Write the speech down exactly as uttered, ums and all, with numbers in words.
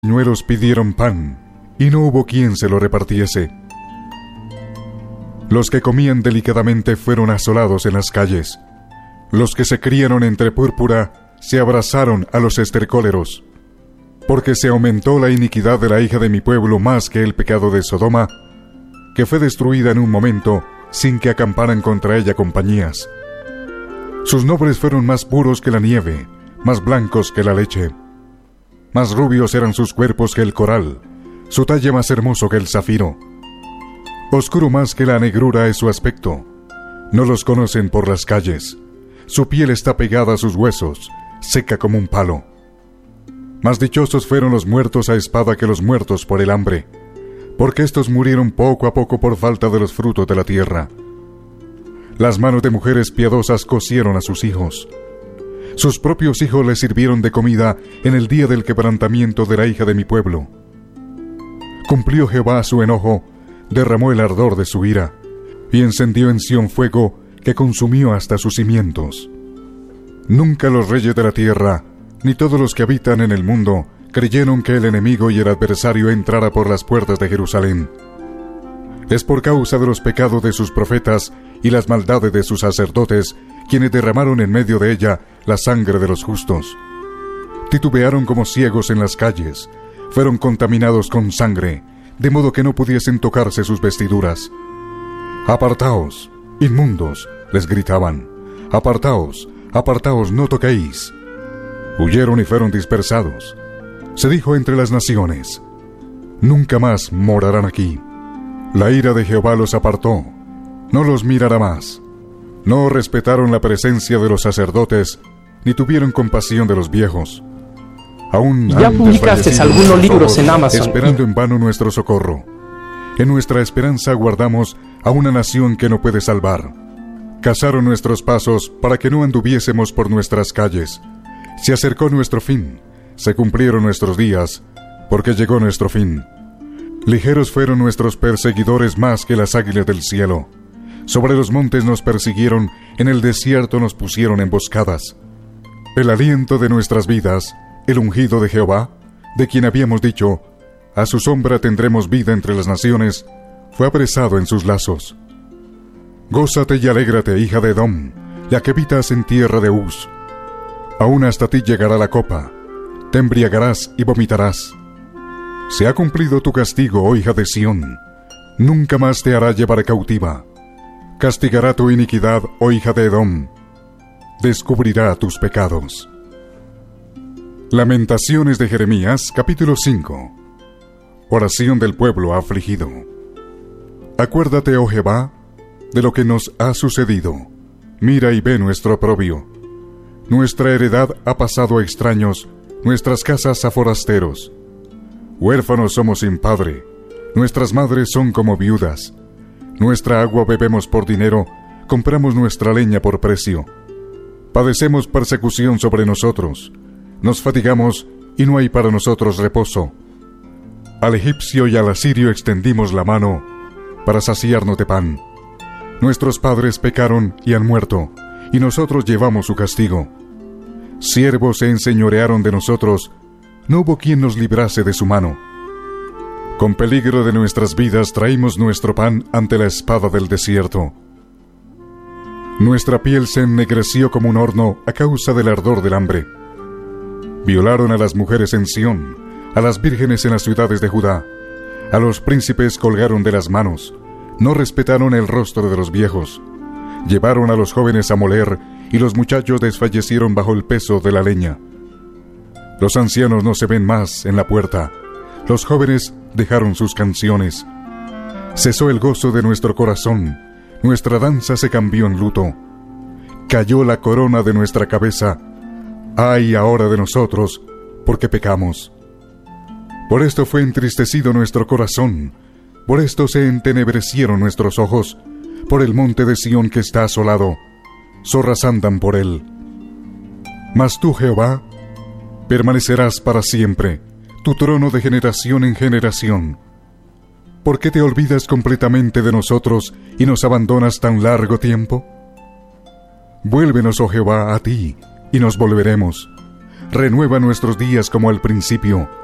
Señuelos pidieron pan, y no hubo quien se lo repartiese. Los que comían delicadamente fueron asolados en las calles. Los que se criaron entre púrpura se abrazaron a los estercóleros. Porque se aumentó la iniquidad de la hija de mi pueblo más que el pecado de Sodoma, que fue destruida en un momento sin que acamparan contra ella compañías. Sus nombres fueron más puros que la nieve, más blancos que la leche. Más rubios eran sus cuerpos que el coral, su talle más hermoso que el zafiro. Oscuro más que la negrura es su aspecto. No los conocen por las calles. Su piel está pegada a sus huesos, seca como un palo. Más dichosos fueron los muertos a espada que los muertos por el hambre, porque éstos murieron poco a poco por falta de los frutos de la tierra. Las manos de mujeres piadosas cocieron a sus hijos. Sus propios hijos les sirvieron de comida en el día del quebrantamiento de la hija de mi pueblo. Cumplió Jehová su enojo, derramó el ardor de su ira, y encendió en Sión fuego que consumió hasta sus cimientos. Nunca los reyes de la tierra, ni todos los que habitan en el mundo, creyeron que el enemigo y el adversario entrara por las puertas de Jerusalén. Es por causa de los pecados de sus profetas y las maldades de sus sacerdotes, quienes derramaron en medio de ella la sangre de los justos. Titubearon como ciegos en las calles, fueron contaminados con sangre, de modo que no pudiesen tocarse sus vestiduras. «Apartaos, inmundos», les gritaban, «apartaos, apartaos, no toquéis». Huyeron y fueron dispersados. Se dijo entre las naciones, «Nunca más morarán aquí». La ira de Jehová los apartó, no los mirará más. No respetaron la presencia de los sacerdotes, ni tuvieron compasión de los viejos. Aún ya publicaste algunos libros en Amazon, esperando en vano nuestro socorro. En nuestra esperanza guardamos a una nación que no puede salvar. Cazaron nuestros pasos para que no anduviésemos por nuestras calles. Se acercó nuestro fin, se cumplieron nuestros días, porque llegó nuestro fin. Ligeros fueron nuestros perseguidores más que las águilas del cielo. Sobre los montes nos persiguieron, en el desierto nos pusieron emboscadas. El aliento de nuestras vidas, el ungido de Jehová, de quien habíamos dicho, a su sombra tendremos vida entre las naciones, fue apresado en sus lazos. Gózate y alégrate, hija de Edom, ya que habitas en tierra de Uz. Aún hasta ti llegará la copa, te embriagarás y vomitarás. Se ha cumplido tu castigo, oh hija de Sión, nunca más te hará llevar cautiva. Castigará tu iniquidad, oh hija de Edom, descubrirá tus pecados. Lamentaciones de Jeremías, capítulo cinco. Oración del pueblo afligido. Acuérdate, oh Jehová, de lo que nos ha sucedido. Mira y ve nuestro oprobio. Nuestra heredad ha pasado a extraños, nuestras casas a forasteros. Huérfanos somos sin padre, nuestras madres son como viudas. Nuestra agua bebemos por dinero, compramos nuestra leña por precio. Padecemos persecución sobre nosotros, nos fatigamos y no hay para nosotros reposo. Al egipcio y al asirio extendimos la mano para saciarnos de pan. Nuestros padres pecaron y han muerto, y nosotros llevamos su castigo. Siervos se enseñorearon de nosotros, no hubo quien nos librase de su mano. Con peligro de nuestras vidas traímos nuestro pan ante la espada del desierto. Nuestra piel se ennegreció como un horno a causa del ardor del hambre. Violaron a las mujeres en Sión, a las vírgenes en las ciudades de Judá. A los príncipes colgaron de las manos, no respetaron el rostro de los viejos. Llevaron a los jóvenes a moler, y los muchachos desfallecieron bajo el peso de la leña. Los ancianos no se ven más en la puerta, los jóvenes dejaron sus canciones. Cesó el gozo de nuestro corazón, nuestra danza se cambió en luto. Cayó la corona de nuestra cabeza. ¡Ay ahora de nosotros, porque pecamos! Por esto fue entristecido nuestro corazón, por esto se entenebrecieron nuestros ojos, por el monte de Sión que está asolado, zorras andan por él. Mas tú, Jehová, permanecerás para siempre, tu trono de generación en generación. ¿Por qué te olvidas completamente de nosotros y nos abandonas tan largo tiempo? Vuélvenos, oh Jehová, a ti, y nos volveremos. Renueva nuestros días como al principio,